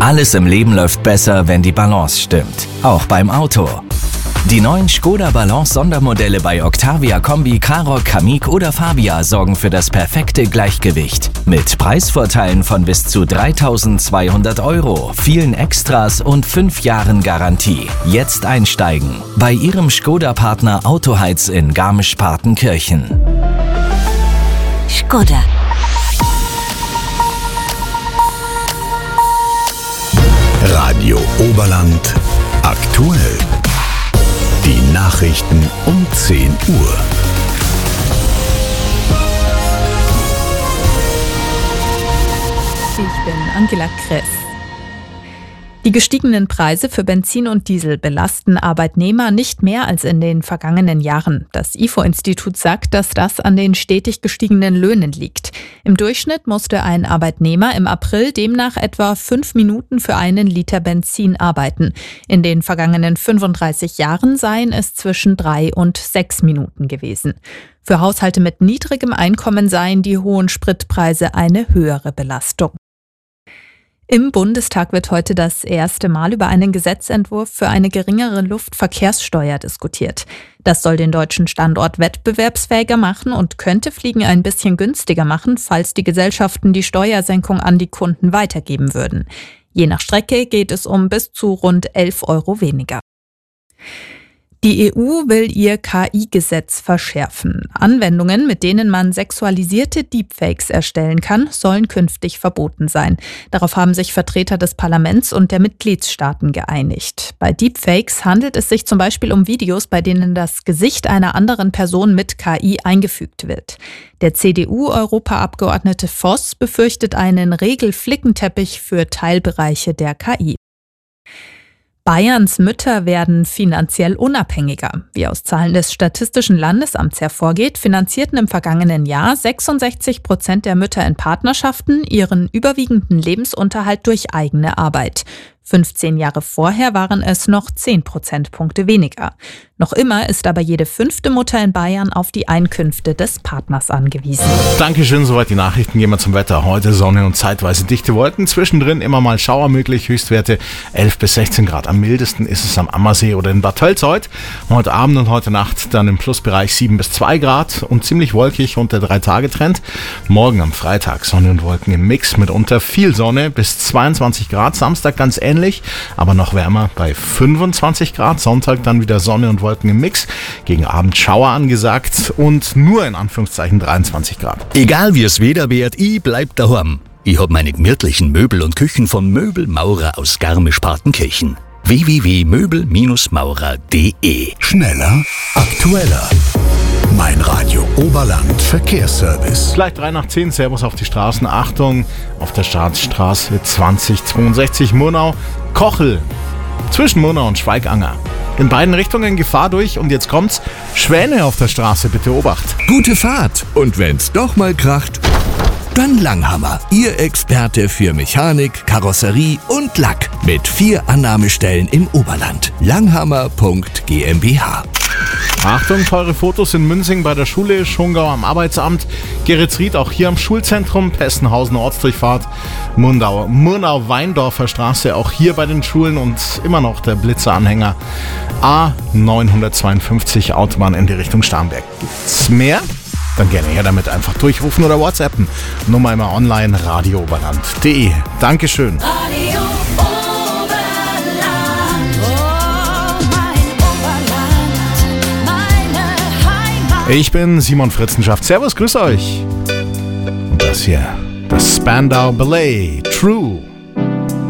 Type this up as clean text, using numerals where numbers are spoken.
Alles im Leben läuft besser, wenn die Balance stimmt. Auch beim Auto. Die neuen Škoda Balance Sondermodelle bei Octavia Kombi, Karoq, Kamiq oder Fabia sorgen für das perfekte Gleichgewicht. Mit Preisvorteilen von bis zu 3.200 €, vielen Extras und 5 Jahren Garantie. Jetzt einsteigen. Bei Ihrem Škoda-Partner Autoheiz in Garmisch-Partenkirchen. Škoda. Radio Oberland aktuell. Die Nachrichten um 10 Uhr. Ich bin Angela Kress. Die gestiegenen Preise für Benzin und Diesel belasten Arbeitnehmer nicht mehr als in den vergangenen Jahren. Das IFO-Institut sagt, dass das an den stetig gestiegenen Löhnen liegt. Im Durchschnitt musste ein Arbeitnehmer im April demnach etwa 5 Minuten für einen Liter Benzin arbeiten. In den vergangenen 35 Jahren seien es zwischen 3 und 6 Minuten gewesen. Für Haushalte mit niedrigem Einkommen seien die hohen Spritpreise eine höhere Belastung. Im Bundestag wird heute das erste Mal über einen Gesetzentwurf für eine geringere Luftverkehrssteuer diskutiert. Das soll den deutschen Standort wettbewerbsfähiger machen und könnte Fliegen ein bisschen günstiger machen, falls die Gesellschaften die Steuersenkung an die Kunden weitergeben würden. Je nach Strecke geht es um bis zu rund 11 € weniger. Die EU will ihr KI-Gesetz verschärfen. Anwendungen, mit denen man sexualisierte Deepfakes erstellen kann, sollen künftig verboten sein. Darauf haben sich Vertreter des Parlaments und der Mitgliedstaaten geeinigt. Bei Deepfakes handelt es sich zum Beispiel um Videos, bei denen das Gesicht einer anderen Person mit KI eingefügt wird. Der CDU-Europaabgeordnete Voss befürchtet einen Regelflickenteppich für Teilbereiche der KI. Bayerns Mütter werden finanziell unabhängiger. Wie aus Zahlen des Statistischen Landesamts hervorgeht, finanzierten im vergangenen Jahr 66% der Mütter in Partnerschaften ihren überwiegenden Lebensunterhalt durch eigene Arbeit. 15 Jahre vorher waren es noch 10 Prozentpunkte weniger. Noch immer ist aber jede 5. Mutter in Bayern auf die Einkünfte des Partners angewiesen. Dankeschön, soweit die Nachrichten. Gehen wir zum Wetter. Heute Sonne und zeitweise dichte Wolken. Zwischendrin immer mal Schauer möglich. Höchstwerte 11 bis 16 Grad. Am mildesten ist es am Ammersee oder in Bad Tölz heute Abend und heute Nacht dann im Plusbereich 7 bis 2 Grad und ziemlich wolkig und der 3-Tage-Trend. Morgen am Freitag Sonne und Wolken im Mix. Mitunter viel Sonne bis 22 Grad. Samstag ganz ähnlich, aber noch wärmer bei 25 Grad. Sonntag dann wieder Sonne und Wolken im Mix. Gegen Abend Schauer angesagt und nur in Anführungszeichen 23 Grad. Egal wie es Wetter wird, ich bleib daheim. Ich hab meine gemütlichen Möbel und Küchen von Möbelmaurer aus Garmisch-Partenkirchen. www.möbelmaurer.de. Schneller, aktueller. Mein Radio Oberland Verkehrsservice. Gleich 9:03, Servus auf die Straßen. Achtung, auf der Staatsstraße 2062 Murnau, Kochel, zwischen Murnau und Schweiganger. In beiden Richtungen Gefahr durch und jetzt kommt's. Schwäne auf der Straße, bitte Obacht. Gute Fahrt und wenn's doch mal kracht, dann Langhammer. Ihr Experte für Mechanik, Karosserie und Lack. Mit 4 Annahmestellen im Oberland. Langhammer.gmbH. Achtung, teure Fotos in Münzing bei der Schule, Schongau am Arbeitsamt, Geretsried auch hier am Schulzentrum, Pessenhausen Ortsdurchfahrt, Murnau-Weindorfer Straße auch hier bei den Schulen und immer noch der Blitzeranhänger A952 Autobahn in die Richtung Starnberg. Gibt's mehr? Dann gerne her damit, einfach durchrufen oder WhatsAppen. Nummer immer online, radiooberland.de. Dankeschön. Radio Oberland, meine Heimat. Ich bin Simon Fritzenschaft. Servus, grüß euch. Und das hier, das Spandau Ballet, True.